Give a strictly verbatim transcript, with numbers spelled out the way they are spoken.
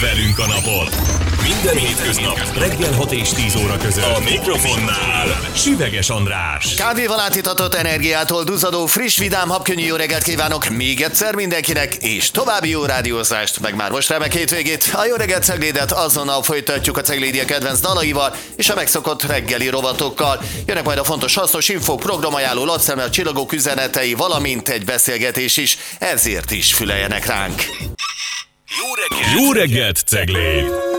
Velünk a napot. Minden hétköznap reggel hat és tíz óra között a mikrofonnál Süveges András. Kávéval átitatott energiától duzzadó, friss, vidám, habkönnyű jó reggelt kívánok még egyszer mindenkinek, és további jó rádiózást, meg már most remek hétvégét. A jó reggelt Ceglédet azonnal folytatjuk a Ceglédia kedvenc dalaival és a megszokott reggeli rovatokkal. Jönnek majd a fontos, hasznos infók, programajánló, lapszemmel csillagok üzenetei, valamint egy beszélgetés is, ezért is füleljenek ránk. Jó reggelt, jó reggelt Cegléd!